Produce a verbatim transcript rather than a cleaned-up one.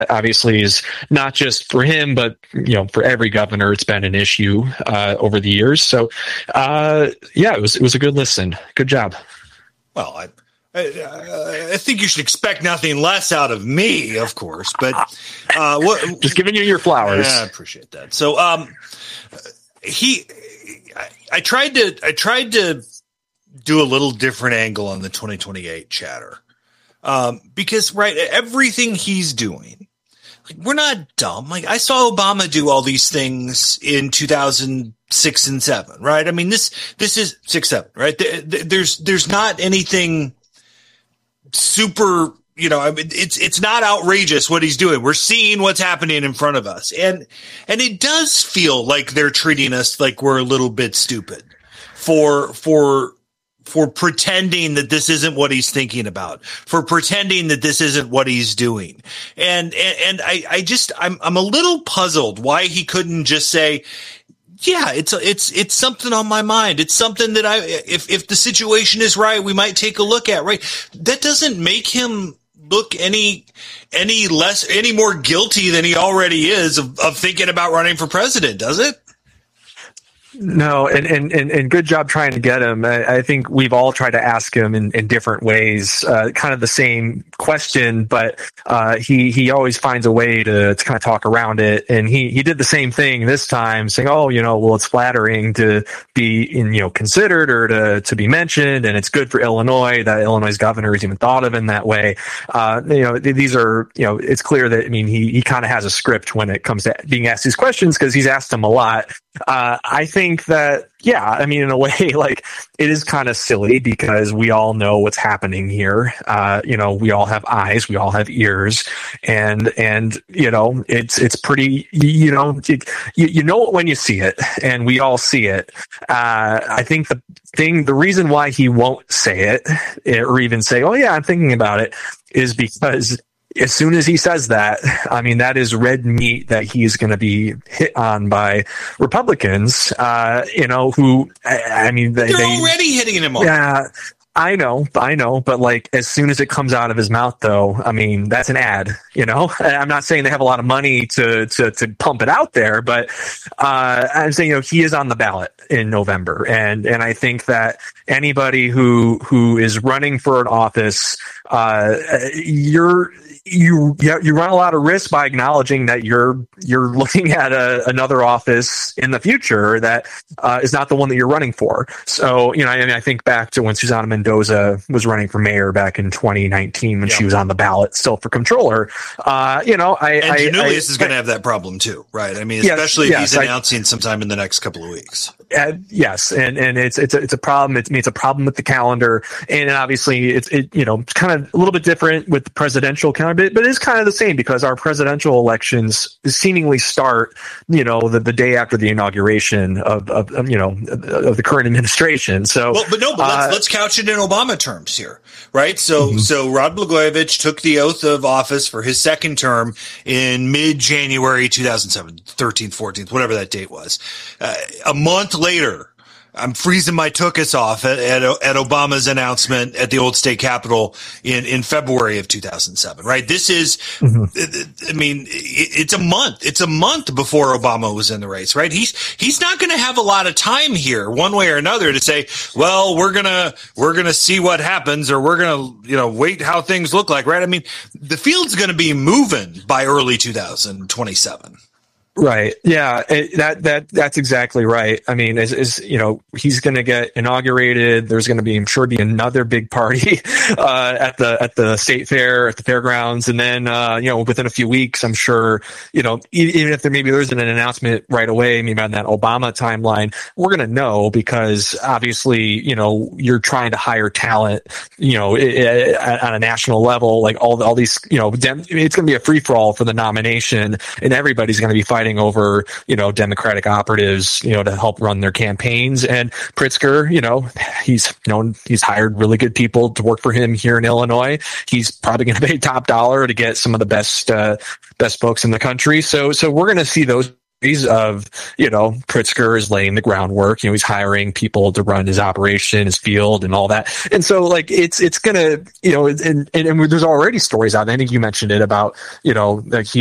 obviously is not just for him, but you know, for every governor, it's been an issue uh, over the years. So, uh, yeah, it was it was a good listen. Good job. Well, I, I I think you should expect nothing less out of me, of course. But uh, what, just giving you your flowers. Yeah, I appreciate that. So, um, he, I, I tried to I tried to do a little different angle on the twenty twenty-eight chatter. Um, because right, everything he's doing, like, we're not dumb. Like, I saw Obama do all these things in two thousand six and seven, right? I mean, this, this is six, seven, right? There's, there's not anything super, you know, I mean, it's, it's not outrageous what he's doing. We're seeing what's happening in front of us. And, and it does feel like they're treating us like we're a little bit stupid for, for, for pretending that this isn't what he's thinking about, for pretending that this isn't what he's doing. And, and, and I, I just, I'm, I'm a little puzzled why he couldn't just say, yeah, it's, it's, it's something on my mind. It's something that I, if, if the situation is right, we might take a look at, right? That doesn't make him look any, any less, any more guilty than he already is of, of thinking about running for president, does it? No, and, and, and, and good job trying to get him. I, I think we've all tried to ask him in, in different ways, uh, kind of the same question, but uh, he he always finds a way to, to kind of talk around it. And he, he did the same thing this time, saying, "Oh, you know, well, it's flattering to be in, you know, considered or to to be mentioned, and it's good for Illinois that Illinois' governor is even thought of in that way." Uh, you know, these are, you know, it's clear that I mean he he kind of has a script when it comes to being asked these questions because he's asked them a lot. Uh, I think that, yeah, I mean, in a way, like, it is kind of silly because we all know what's happening here. Uh, you know, we all have eyes, we all have ears, and, and, you know, it's, it's pretty, you know, it, you, you know it when you see it, and we all see it. Uh, I think the thing, the reason why he won't say it, or even say, "Oh yeah, I'm thinking about it," is because as soon as he says that, I mean, that is red meat that he's going to be hit on by Republicans, uh, you know, who, I, I mean, they, they're they, already hitting him on. Yeah, I know, I know. But like, as soon as it comes out of his mouth, though, I mean, that's an ad, you know, I'm not saying they have a lot of money to, to, to pump it out there, but, uh, I'm saying, you know, he is on the ballot in November. And, and I think that anybody who, who is running for an office, uh, you're, you you run a lot of risk by acknowledging that you're you're looking at a, another office in the future that uh, is not the one that you're running for. So, you know, I mean, I think back to when Susana Mendoza was running for mayor back in twenty nineteen when yep. she was on the ballot still for controller. Uh, you know, I and I, Janulius I, is going to have that problem too, right? I mean, yes, especially yes, if he's I, announcing sometime in the next couple of weeks. Uh, yes, and and it's it's a, it's a problem. It's, I mean, it's a problem with the calendar, and obviously it's it you know it's kind of a little bit different with the presidential calendar, but, but it's kind of the same because our presidential elections seemingly start you know the, the day after the inauguration of, of, of you know of the current administration. So, well, but no, but let's, uh, let's couch it in Obama terms here, right? So mm-hmm. so Rod Blagojevich took the oath of office for his second term in mid January two thousand seven, thirteenth, fourteenth, whatever that date was. Uh, a month later, I'm freezing my tuchus off at, at, at Obama's announcement at the old state capitol in, in February of two thousand seven, right? This is, mm-hmm. I mean, it, it's a month. It's a month before Obama was in the race, right? He's, he's not going to have a lot of time here one way or another to say, well, we're going to, we're going to see what happens or we're going to, you know, wait how things look like, right? I mean, the field's going to be moving by early two thousand twenty-seven. Right. Yeah. It, that that that's exactly right. I mean, is, is you know he's going to get inaugurated. There's going to be, I'm sure, be another big party uh, at the at the state fair, at the fairgrounds, and then uh, you know within a few weeks, I'm sure you know even if there maybe there isn't an announcement right away, maybe on that Obama timeline, we're going to know because obviously you know you're trying to hire talent, you know, on a national level, like all all these you know dem- it's going to be a free for all for the nomination, and everybody's going to be fighting over, you know, Democratic operatives, you know, to help run their campaigns. And Pritzker, you know, he's known, he's hired really good people to work for him here in Illinois. He's probably going to pay top dollar to get some of the best, uh, best folks in the country. So, so we're going to see those of, you know, Pritzker is laying the groundwork. You know, he's hiring people to run his operation, his field, and all that. And so, like, it's it's gonna, you know, and and, and there's already stories out. I think you mentioned it about, you know, like he